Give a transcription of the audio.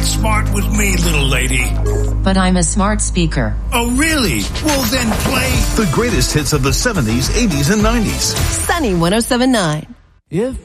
smart with me, little lady. But I'm a smart speaker. Oh, really? Well, then play the greatest hits of the 70s, 80s, and 90s. Sunny 107.9. If